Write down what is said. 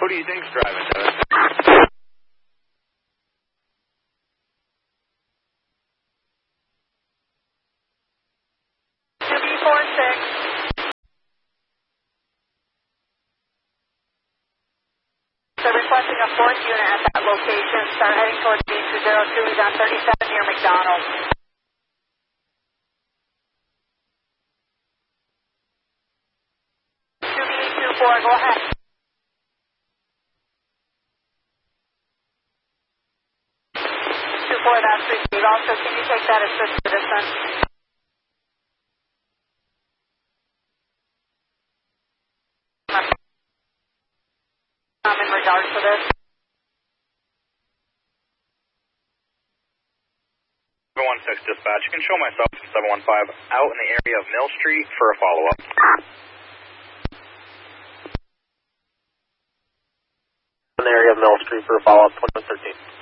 Who do you think's driving, Dennis? 2B46. So requesting a fourth unit at that location. Start heading towards B202. He's on 37 near McDonald. 2B24, go ahead. 24, that's received. Also, can you take that assist citizen? In regards to this. 716 dispatch. You can show myself 715 out in the area of Mill Street for a follow-up. In the area of Mill Street for a follow-up, 2113.